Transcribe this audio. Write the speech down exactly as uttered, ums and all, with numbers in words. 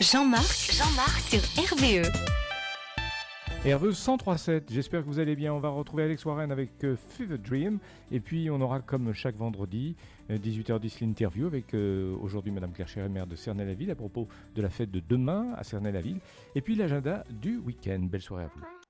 Jean-Marc, Jean-Marc sur R V E. R V E cent trois sept, j'espère que vous allez bien. On va retrouver Alex Warren avec euh, Fever Dream. Et puis on aura comme chaque vendredi, euh, dix-huit heures dix, l'interview avec euh, aujourd'hui Madame Claire Chéret, maire de Cernay-la-Ville, à propos de la fête de demain à Cernay-la-Ville. Et puis l'agenda du week-end. Belle soirée à vous.